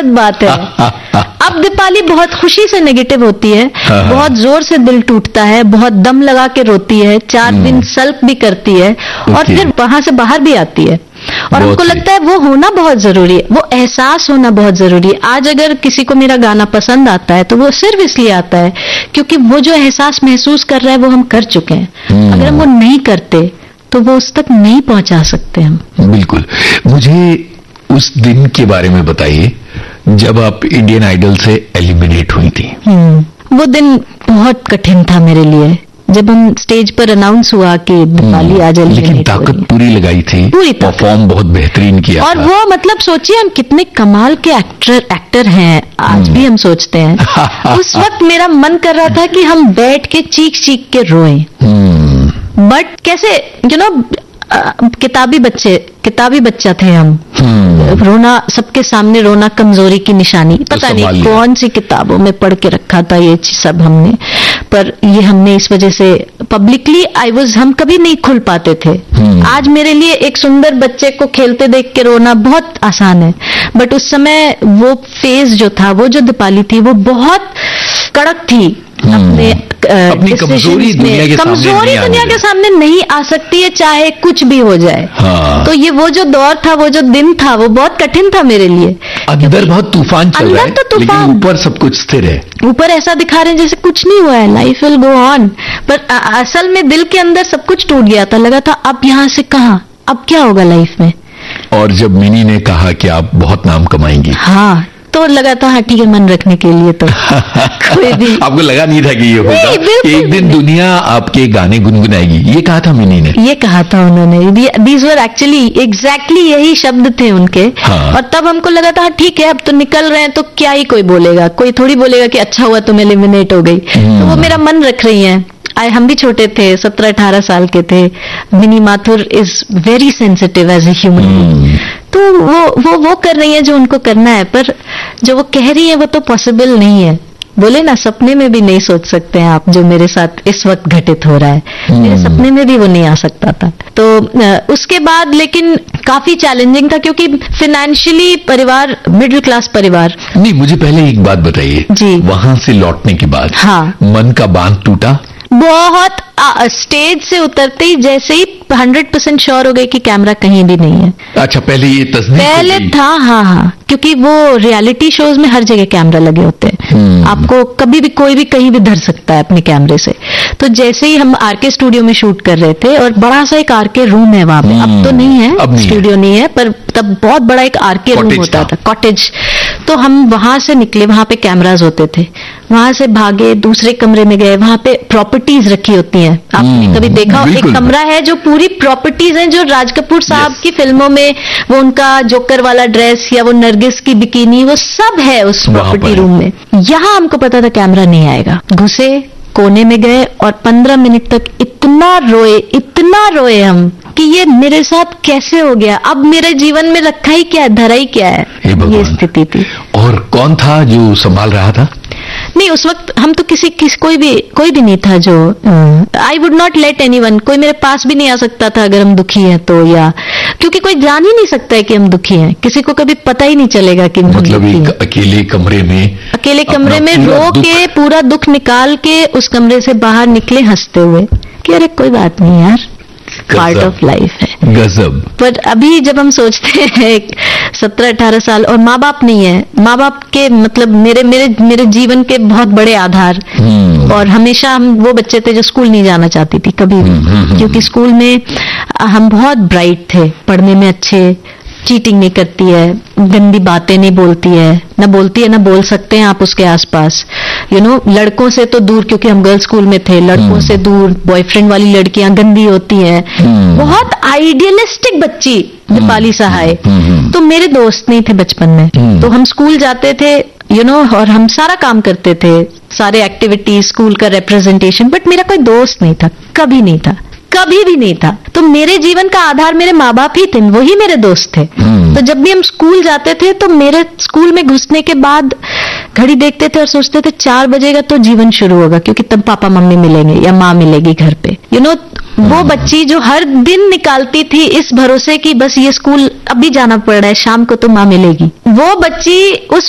अलग बात है। अब दीपाली बहुत खुशी से नेगेटिव होती है, बहुत जोर से दिल टूटता है, बहुत दम लगा के रोती है, 4 दिन सल्प भी करती है और फिर वहां से बाहर भी आती है। और हमको लगता है वो होना बहुत जरूरी है, वो एहसास होना बहुत जरूरी है। आज अगर किसी को मेरा गाना पसंद आता है तो वो सिर्फ इसलिए आता है क्योंकि वो जो एहसास महसूस कर रहा है वो हम कर चुके हैं। अगर हम वो नहीं करते तो वो उस तक नहीं पहुंचा सकते हम। बिल्कुल। मुझे उस दिन के बारे में बताइए जब आप इंडियन आइडल से एलिमिनेट हुई थी। वो दिन बहुत कठिन था मेरे लिए, जब हम स्टेज पर अनाउंस हुआ कि दीपाली आज एलिमिनेट। लेकिन ताकत पूरी लगाई थी, पूरी परफॉर्म बहुत बेहतरीन किया और था। वो मतलब सोचिए हम कितने कमाल के एक्टर हैं, आज भी हम सोचते हैं। उस वक्त मेरा मन कर रहा था कि हम बैठ के चीख चीख के रोएं, बट कैसे किताबी बच्चा थे हम। रोना, सबके सामने रोना कमजोरी की निशानी, पता नहीं कौन सी किताबों में पढ़ के रखा था ये सब हमने, पर ये हमने इस वजह से पब्लिकली हम कभी नहीं खुल पाते थे। आज मेरे लिए एक सुंदर बच्चे को खेलते देख के रोना बहुत आसान है, बट उस समय वो फेज जो था, वो जो दीपाली थी, वो बहुत कड़क थी। अपनी कमजोरी दुनिया के सामने नहीं आ सकती है, चाहे कुछ भी हो जाए। तो ये वो जो दौर था, वो जो दिन था, वो बहुत कठिन था मेरे लिए। अंदर बहुत तूफान चल रहा है, लेकिन ऊपर सब कुछ स्थिर है। ऊपर ऐसा दिखा रहे हैं जैसे कुछ नहीं हुआ है, लाइफ विल गो ऑन, पर असल में दिल के अंदर सब कुछ टूट गया था। लगा था अब यहाँ से कहाँ, अब क्या होगा लाइफ में। और जब मिनी ने कहा कि आप बहुत नाम कमाएंगी, हाँ, तो लगा था हाँ ठीक है, मन रखने के लिए तो कोई भी आपको लगा नहीं था कि ये होगा, एक दिन दुनिया आपके गाने गुनगुनाएगी, ये कहा था मिनी ने? ये कहा था उन्होंने। दीज वर एक्चुअली एग्जैक्टली यही शब्द थे उनके। और तब हमको लगा था ठीक है, अब तो निकल रहे हैं तो क्या ही कोई बोलेगा, कोई थोड़ी बोलेगा कि अच्छा हुआ तुम एलिमिनेट हो गई। तो वो मेरा मन रख रही है। हम भी छोटे थे, 17-18 साल के थे। Mini Mathur is very sensitive as a human being, तो वो कर रही है जो उनको करना है, पर जो वो कह रही है वो तो पॉसिबल नहीं है। बोले ना, सपने में भी नहीं सोच सकते हैं आप जो मेरे साथ इस वक्त घटित हो रहा है, मेरे सपने में भी वो नहीं आ सकता था। तो उसके बाद लेकिन काफी चैलेंजिंग था, क्योंकि फाइनेंशियली परिवार मिडिल क्लास परिवार। नहीं, मुझे पहले एक बात बताइए जी, वहां से लौटने के बाद मन का बांध टूटा? बहुत। स्टेज से उतरते ही जैसे ही 100% श्योर हो गई कि कैमरा कहीं भी नहीं है। अच्छा, पहले ये तस्दीक पहले था? हाँ, क्योंकि वो रियलिटी शोज में हर जगह कैमरा लगे होते हैं, आपको कभी भी कोई भी कहीं भी धर सकता है अपने कैमरे से। तो जैसे ही हम आरके स्टूडियो में शूट कर रहे थे, और बड़ा सा एक आरके रूम है वहां पे, अब तो नहीं है, स्टूडियो नहीं है, पर तब बहुत बड़ा एक आरके रूम होता था, कॉटेज। तो हम वहां से निकले, वहां पे कैमराज होते थे, वहां से भागे, दूसरे कमरे में गए, वहां पे प्रॉपर्टीज रखी होती हैं। आपने कभी देखा, एक कमरा है जो पूरी प्रॉपर्टीज हैं, जो राज कपूर साहब की फिल्मों में वो उनका जोकर वाला ड्रेस या वो नरगिस की बिकिनी, वो सब है उस प्रॉपर्टी रूम में। यहाँ हमको पता था कैमरा नहीं आएगा। घुसे, कोने में गए और 15 मिनट तक इतना रोए हम कि ये मेरे साथ कैसे हो गया, अब मेरे जीवन में रखा ही क्या है, धरा ही क्या है, ये स्थिति थी। और कौन था जो संभाल रहा था? नहीं, उस वक्त हम तो कोई भी नहीं था जो I would not let anyone, कोई मेरे पास भी नहीं आ सकता था अगर हम दुखी हैं तो, या क्योंकि कोई जान ही नहीं सकता है कि हम दुखी हैं, किसी को कभी पता ही नहीं चलेगा कि मतलब एक अकेले कमरे में रो के पूरा दुख निकाल के उस कमरे से बाहर निकले हंसते हुए कि अरे कोई बात नहीं यार, पार्ट ऑफ लाइफ है। गजब। पर अभी जब हम सोचते हैं 17-18 साल और माँ बाप नहीं है, माँ बाप के मतलब मेरे जीवन के बहुत बड़े आधार, और हमेशा हम वो बच्चे थे जो स्कूल नहीं जाना चाहती थी कभी भी, क्योंकि स्कूल में हम बहुत ब्राइट थे, पढ़ने में अच्छे, चीटिंग नहीं करती है, गंदी बातें नहीं बोलती है, ना बोल सकते हैं आप उसके आसपास, लड़कों से तो दूर, क्योंकि हम गर्ल्स स्कूल में थे, लड़कों से दूर, बॉयफ्रेंड वाली लड़कियां गंदी होती हैं, बहुत आइडियलिस्टिक बच्ची दीपाली सहाय। तो मेरे दोस्त नहीं थे बचपन में, तो हम स्कूल जाते थे और हम सारा काम करते थे, सारे एक्टिविटीज, स्कूल का रिप्रेजेंटेशन, बट मेरा कोई दोस्त नहीं था, कभी नहीं था, कभी भी नहीं था। तो मेरे जीवन का आधार मेरे माँ बाप ही थे, वही मेरे दोस्त थे। तो जब भी हम स्कूल जाते थे तो मेरे स्कूल में घुसने के बाद घड़ी देखते थे और सोचते थे 4 बजेगा तो जीवन शुरू होगा, क्योंकि तब पापा मम्मी मिलेंगे या माँ मिलेगी घर पे। वो बच्ची जो हर दिन निकालती थी इस भरोसे कि बस ये स्कूल अभी जाना पड़ रहा है, शाम को तो माँ मिलेगी, वो बच्ची उस